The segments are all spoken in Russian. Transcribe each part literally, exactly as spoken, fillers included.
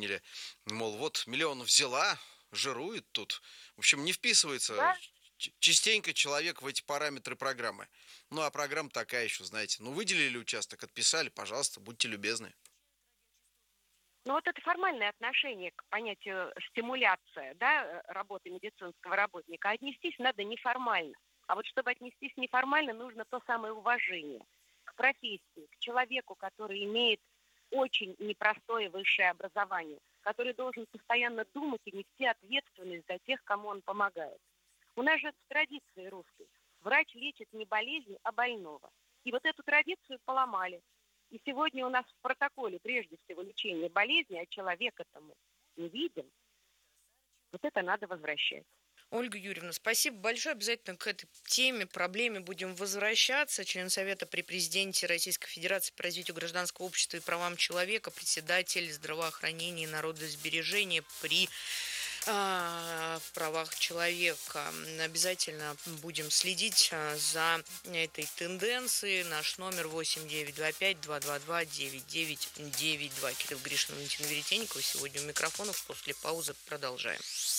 приняли. Мол, вот миллион взяла, жирует тут. В общем, не вписывается Да? ч- частенько человек в эти параметры программы. Ну, а программа такая еще, знаете. Ну, выделили участок, отписали, пожалуйста, будьте любезны. Но вот это формальное отношение к понятию стимуляция, да, э, работы медицинского работника, отнестись надо неформально. А вот чтобы отнестись неформально, нужно то самое уважение к профессии, к человеку, который имеет очень непростое высшее образование, который должен постоянно думать и нести ответственность за тех, кому он помогает. У нас же в традиции русской врач лечит не болезнь, а больного. И вот эту традицию поломали. И сегодня у нас в протоколе прежде всего лечение болезни, а человека-то мы не видим. Вот это надо возвращать. Ольга Юрьевна, спасибо большое. Обязательно к этой теме, проблеме будем возвращаться. Член Совета при президенте Российской Федерации по развитию гражданского общества и правам человека, председатель здравоохранения и народосбережения при а, правах человека. Обязательно будем следить а, за этой тенденцией. Наш номер восемь девять два пять два два два девять девять девять два. Кирилл Гришин, Валентина Веретенникова. Сегодня у микрофонов. После паузы продолжаем.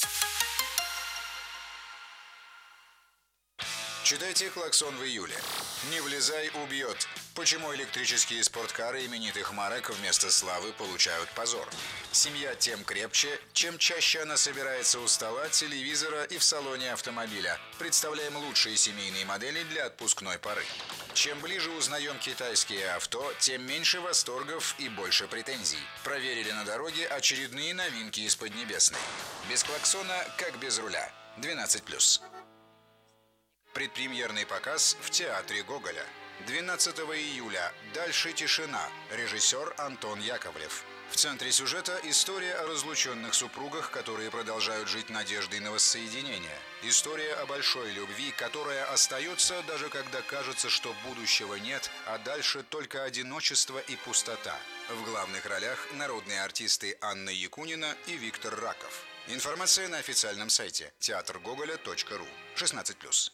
Читайте «Клаксон» в июле. «Не влезай, убьет». Почему электрические спорткары именитых марок вместо славы получают позор? Семья тем крепче, чем чаще она собирается у стола, телевизора и в салоне автомобиля. Представляем лучшие семейные модели для отпускной поры. Чем ближе узнаем китайские авто, тем меньше восторгов и больше претензий. Проверили на дороге очередные новинки из Поднебесной. Без клаксона, как без руля. двенадцать плюс. Предпремьерный показ в театре Гоголя. двенадцатого июля. «Дальше тишина». Режиссер Антон Яковлев. В центре сюжета история о разлученных супругах, которые продолжают жить надеждой на воссоединение. История о большой любви, которая остается, даже когда кажется, что будущего нет, а дальше только одиночество и пустота. В главных ролях народные артисты Анна Якунина и Виктор Раков. Информация на официальном сайте театр гоголя точка ру. шестнадцать плюс.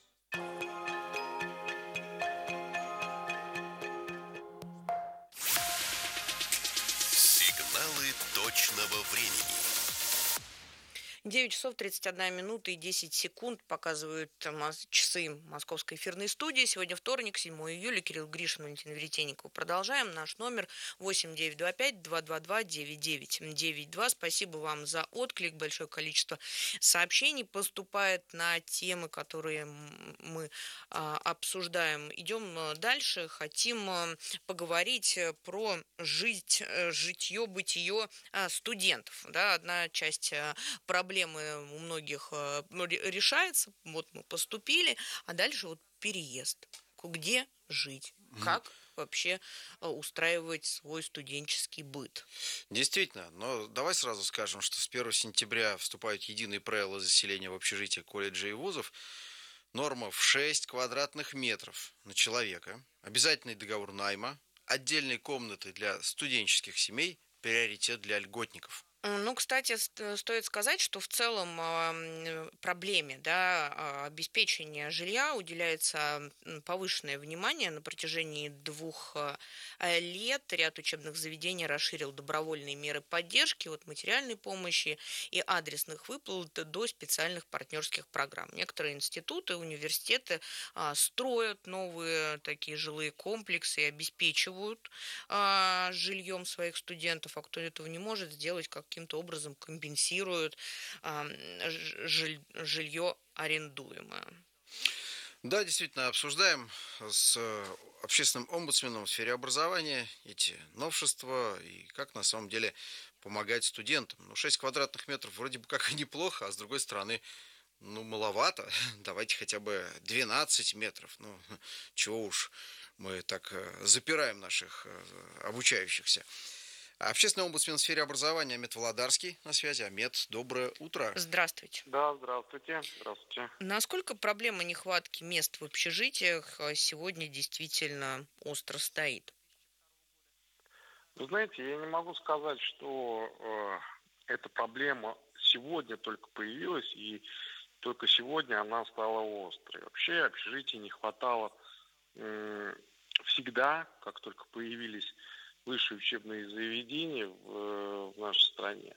Сигналы точного времени. девять часов тридцать одна минута и десять секунд показывают часы Московской эфирной студии. Сегодня вторник, седьмого июля. Кирилл Гришин, Валентина Веретенникова. Продолжаем. Наш номер восемь девять два пять два два два девять девять девять два. Спасибо вам за отклик. Большое количество сообщений поступает на темы, которые мы а, обсуждаем. Идем дальше. Хотим а, поговорить про жить, житье, бытие а, студентов. Да, одна часть а, проблемы у многих решается. Вот мы поступили, а дальше вот переезд. Где жить? Как вообще устраивать свой студенческий быт? Действительно, но давай сразу скажем, что с первого сентября вступают единые правила заселения в общежитие колледжей и вузов. Норма в шесть квадратных метров на человека, обязательный договор найма, отдельные комнаты для студенческих семей, приоритет для льготников. Ну, кстати, стоит сказать, что в целом проблеме, да, обеспечения жилья уделяется повышенное внимание на протяжении двух лет. Ряд учебных заведений расширил добровольные меры поддержки от материальной помощи и адресных выплат до специальных партнерских программ. Некоторые институты, университеты строят новые такие жилые комплексы и обеспечивают жильем своих студентов, а кто этого не может сделать, как каким-то образом компенсируют э, жиль, жилье арендуемое. Да, действительно, обсуждаем с общественным омбудсменом в сфере образования эти новшества и как на самом деле помогать студентам. Ну, шесть квадратных метров вроде бы как и неплохо, а с другой стороны, ну, маловато. Давайте хотя бы двенадцать метров. Ну, чего уж мы так запираем наших обучающихся. Общественный омбудсмен в сфере образования Амет Володарский на связи. Амет, доброе утро. Здравствуйте. Да, здравствуйте. Здравствуйте. Насколько проблема нехватки мест в общежитиях сегодня действительно остро стоит? Вы знаете, я не могу сказать, что э, эта проблема сегодня только появилась, и только сегодня она стала острой. Вообще общежитий не хватало э, всегда, как только появились высшие учебные заведения в, в нашей стране.